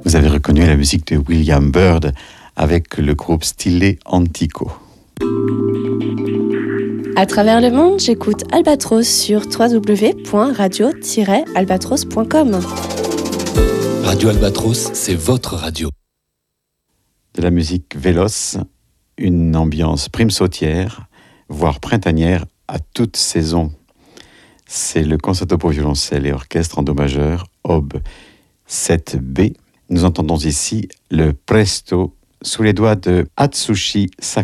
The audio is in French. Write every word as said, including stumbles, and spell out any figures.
Vous avez reconnu la musique de William Byrd avec le groupe Stile Antico. À travers le monde, j'écoute Albatros sur w w w point radio tiret albatros point com. Radio Albatros, c'est votre radio. De la musique véloce, une ambiance prime sautière, voire printanière à toute saison. C'est le concerto pour violoncelle et orchestre en do majeur, O B sept B. Nous entendons ici le presto sous les doigts de Atsushi Sakai.